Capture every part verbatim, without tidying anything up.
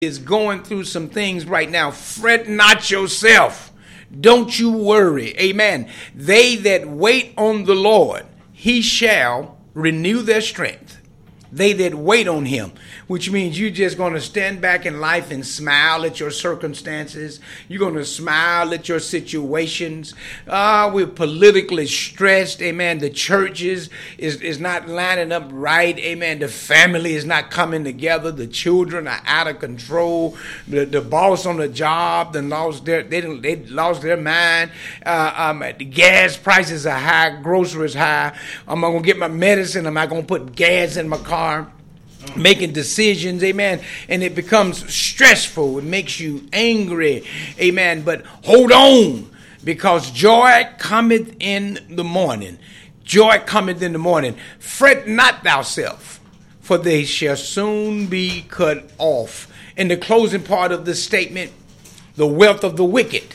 is going through some things right now, fret not yourself. Don't you worry. Amen. They that wait on the Lord, he shall renew their strength. They that wait on him, which means you're just going to stand back in life and smile at your circumstances. You're going to smile at your situations. Uh, we're politically stressed. Amen. The church is, is, is not lining up right. Amen. The family is not coming together. The children are out of control. The, the boss on the job then lost their, they, they lost their mind. Uh, um, the gas prices are high. Groceries high. Am I going to get my medicine? Am I going to put gas in my car? Making decisions, amen, and it becomes stressful. It makes you angry, amen, but hold on, because joy cometh in the morning. Joy cometh in the morning. Fret not thyself, for they shall soon be cut off. In the closing part of the statement, the wealth of the wicked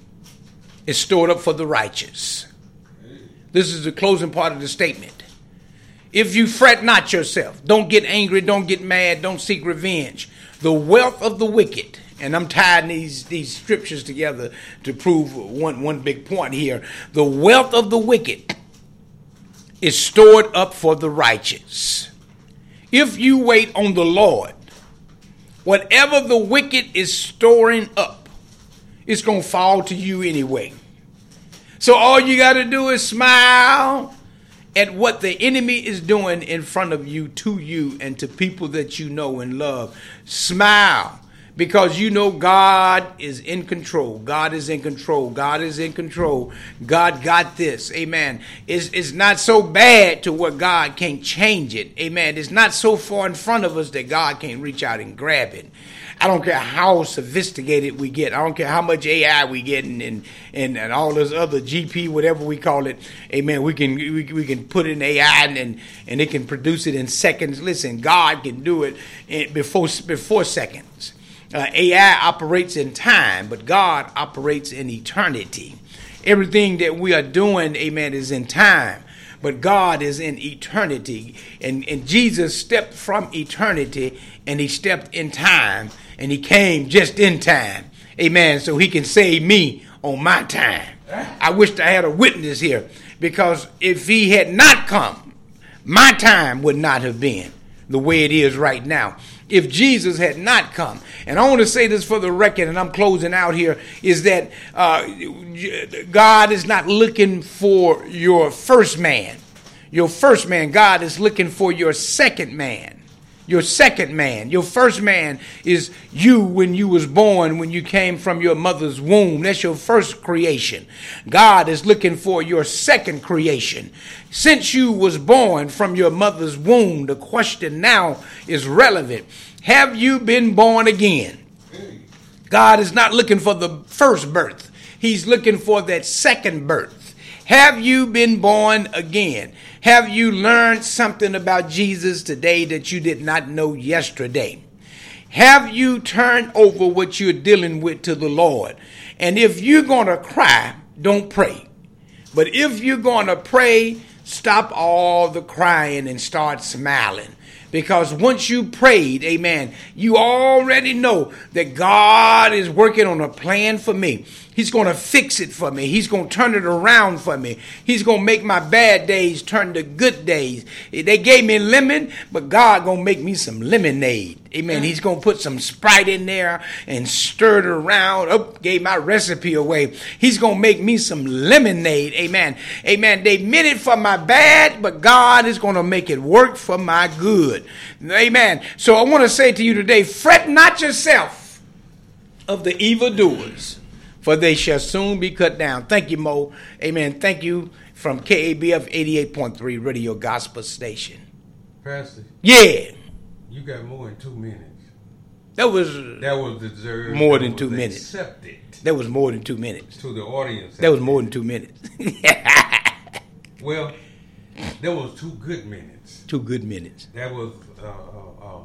is stored up for the righteous. This is the closing part of the statement. If you fret not yourself, don't get angry, don't get mad, don't seek revenge. The wealth of the wicked, and I'm tying these, these scriptures together to prove one, one big point here. The wealth of the wicked is stored up for the righteous. If you wait on the Lord, whatever the wicked is storing up, it's going to fall to you anyway. So all you got to do is smile at what the enemy is doing in front of you, to you, and to people that you know and love. Smile, because you know God is in control. God is in control. God is in control. God got this. Amen. It's, it's not so bad to where God can't change it. Amen. It's not so far in front of us that God can't reach out and grab it. I don't care how sophisticated we get. I don't care how much A I we get and and, and, and all this other G P, whatever we call it. Amen. We can we, we can put in A I and, and and it can produce it in seconds. Listen, God can do it in before before seconds. Uh, A I operates in time, but God operates in eternity. Everything that we are doing, amen, is in time, but God is in eternity. And, and Jesus stepped from eternity and he stepped in time. And he came just in time. Amen. So he can save me on my time. I wished I had a witness here, because if he had not come, my time would not have been the way it is right now. If Jesus had not come, and I want to say this for the record, and I'm closing out here, is that uh, God is not looking for your first man. Your first man. God is looking for your second man. Your second man. Your first man is you when you was born, when you came from your mother's womb. That's your first creation. God is looking for your second creation. Since you was born from your mother's womb, the question now is relevant. Have you been born again? God is not looking for the first birth. He's looking for that second birth. Have you been born again? Have you learned something about Jesus today that you did not know yesterday? Have you turned over what you're dealing with to the Lord? And if you're going to cry, don't pray. But if you're going to pray, stop all the crying and start smiling. Because once you prayed, amen, you already know that God is working on a plan for me. He's going to fix it for me. He's going to turn it around for me. He's going to make my bad days turn to good days. They gave me lemon, but God going to make me some lemonade. Amen. He's going to put some Sprite in there and stir it around. Oh, gave my recipe away. He's going to make me some lemonade. Amen. Amen. They meant it for my bad, but God is going to make it work for my good. Amen. So I want to say to you today, fret not yourself of the evildoers, for they shall soon be cut down. Thank you, Mo. Amen. Thank you from K A B F eighty-eight point three Radio Gospel Station. Pastor. Yeah. You got more than two minutes. That was that was deserved. More that than was two minutes. Accepted. That was more than two minutes. To the audience. That was more than two minutes. Well, that was two good minutes. Two good minutes. That was uh, uh,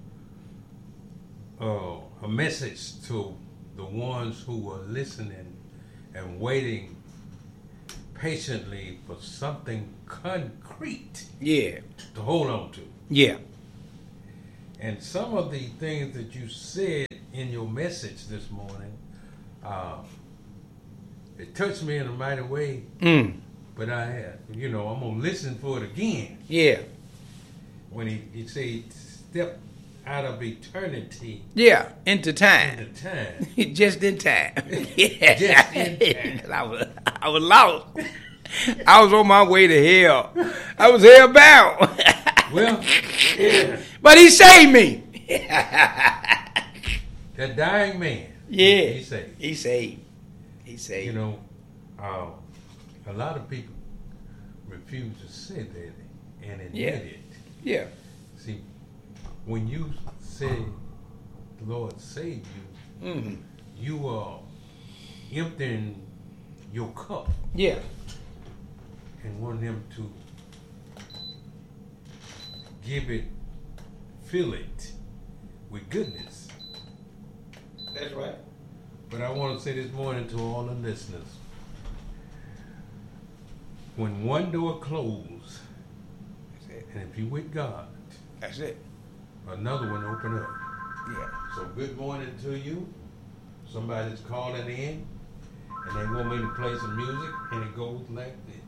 uh, uh, a message to the ones who were listening and waiting patiently for something concrete. Yeah. To hold on to. Yeah. And some of the things that you said in your message this morning, uh, it touched me in a mighty way. Mm. But I had, you know, I'm gonna listen for it again. Yeah. When he, he said, step out of eternity. Yeah, into time. Into time. Just in time. Yeah. Just in time. I was, I was lost. I was on my way to hell. I was hell bound. Well, yeah. But he saved me. That dying man. Yeah. He saved. He saved. He saved. You know, uh, a lot of people refuse to say that and admit Yeah. it. Yeah. See, when you say the Lord saved you, Mm-hmm. you are emptying your cup Yeah. and want Him to give it, fill it with goodness. That's right. But I want to say this morning to all the listeners, when one door closes, That's it. and if you with God, That's it. another one open up. Yeah. So good morning to you. Somebody's calling in, and they want me to play some music, and it goes like this.